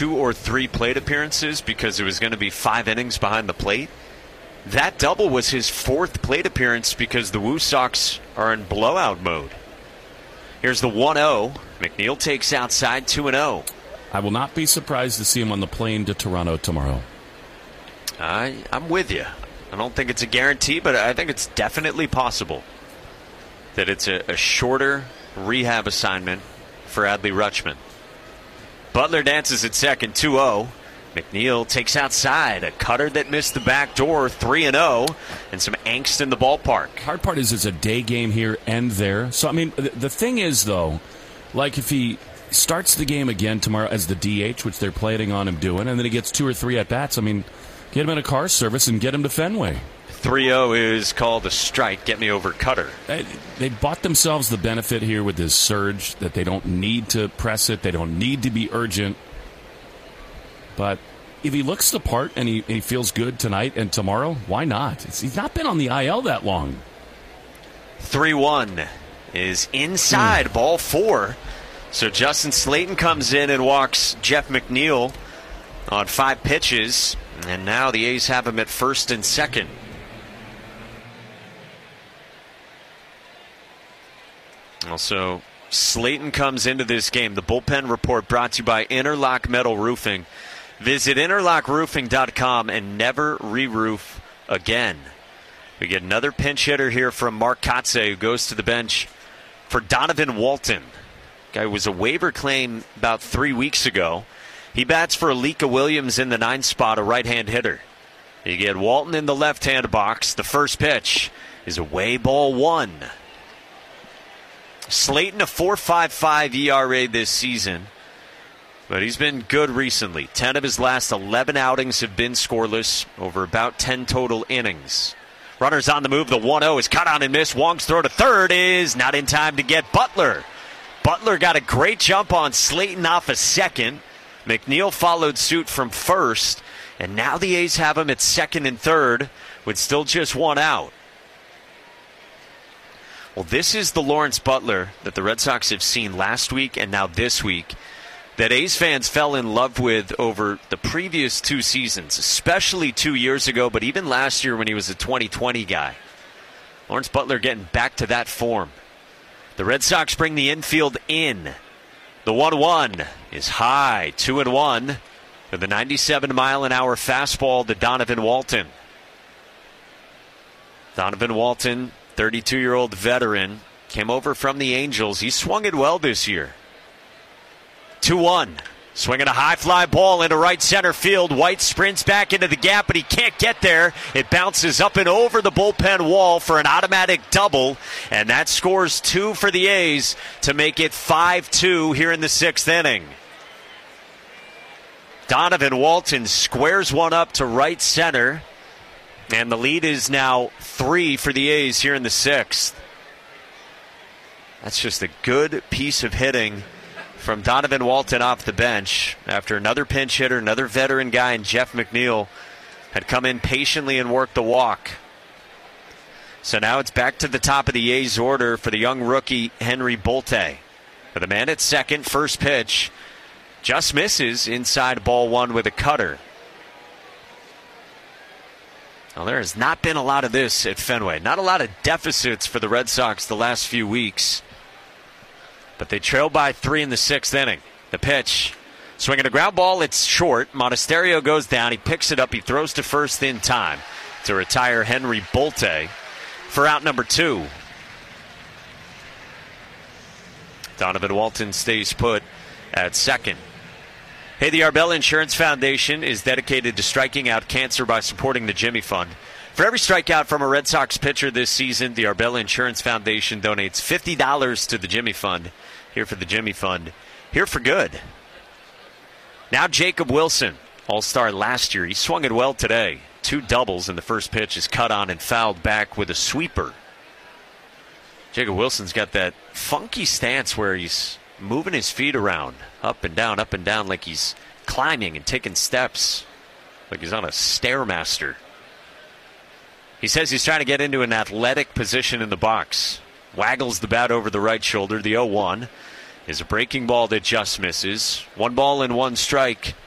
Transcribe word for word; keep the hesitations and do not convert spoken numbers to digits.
two or three plate appearances because it was going to be five innings behind the plate. That double was his fourth plate appearance because the Woo Sox are in blowout mode. Here's the one oh. McNeil takes outside two and oh. I will not be surprised to see him on the plane to Toronto tomorrow. I, I'm with you. I don't think it's a guarantee, but I think it's definitely possible that it's a, a shorter rehab assignment for Adley Rutschman. Butler dances at second, two oh. McNeil takes outside, a cutter that missed the back door, three and oh, and some angst in the ballpark. Hard part is it's a day game here and there. So, I mean, the, the thing is, though, like if he starts the game again tomorrow as the D H, which they're planning on him doing, and then he gets two or three at-bats, I mean, get him in a car service and get him to Fenway. three oh is called a strike. Get me over Cutter. They, they bought themselves the benefit here with this surge that they don't need to press it. They don't need to be urgent. But if he looks the part and he, and he feels good tonight and tomorrow, why not? It's, he's not been on the I L that long. three one is inside, mm. ball four. So Justin Slayton comes in and walks Jeff McNeil on five pitches. And now the A's have him at first and second. Also, Slayton comes into this game. The bullpen report brought to you by Interlock Metal Roofing. Visit interlock roofing dot com and never re-roof again. We get another pinch hitter here from Mark Kotsay, who goes to the bench for Donovan Walton. Guy was a waiver claim about three weeks ago. He bats for Alika Williams in the ninth spot, a right-hand hitter. You get Walton in the left-hand box. The first pitch is away, ball one. Slayton, a four point five five E R A this season, but he's been good recently. ten of his last eleven outings have been scoreless over about ten total innings. Runners on the move. The one oh is cut on and missed. Wong's throw to third is not in time to get Butler. Butler got a great jump on Slayton off a second. McNeil followed suit from first, and now the A's have him at second and third with still just one out. Well, this is the Lawrence Butler that the Red Sox have seen last week and now this week that A's fans fell in love with over the previous two seasons, especially two years ago, but even last year when he was a twenty twenty guy. Lawrence Butler getting back to that form. The Red Sox bring the infield in. The one one is high, two and one, with a ninety-seven mile an hour fastball to Donovan Walton. Donovan Walton, thirty-two-year-old veteran, came over from the Angels. He swung it well this year. two one. Swinging a high fly ball into right center field. White sprints back into the gap, but he can't get there. It bounces up and over the bullpen wall for an automatic double, and that scores two for the A's to make it five two here in the sixth inning. Donovan Walton squares one up to right center, and the lead is now three for the A's here in the sixth. That's just a good piece of hitting from Donovan Walton off the bench after another pinch hitter, another veteran guy, and Jeff McNeil had come in patiently and worked the walk. So now it's back to the top of the A's order for the young rookie Henry Bolte. For the man at second, first pitch just misses inside ball one with a cutter. Well, there has not been a lot of this at Fenway. Not a lot of deficits for the Red Sox the last few weeks. But they trail by three in the sixth inning. The pitch, swinging a ground ball, it's short. Monasterio goes down. He picks it up. He throws to first in time to retire Henry Bolte for out number two. Donovan Walton stays put at second. Hey, the Arbella Insurance Foundation is dedicated to striking out cancer by supporting the Jimmy Fund. For every strikeout from a Red Sox pitcher this season, the Arbella Insurance Foundation donates fifty dollars to the Jimmy Fund. Here for the Jimmy Fund. Here for good. Now Jacob Wilson, all-star last year. He swung it well today. Two doubles, and the first pitch is cut on and fouled back with a sweeper. Jacob Wilson's got that funky stance where he's moving his feet around, up and down, up and down, like he's climbing and taking steps, like he's on a Stairmaster. He says he's trying to get into an athletic position in the box. Waggles the bat over the right shoulder. The oh one is a breaking ball that just misses. One ball and one strike